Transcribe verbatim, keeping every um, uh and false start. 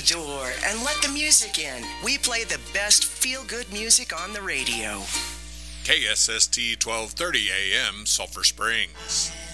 the door and let the music in. We play the best feel-good music on the radio. K S S T twelve thirty A M, Sulphur Springs.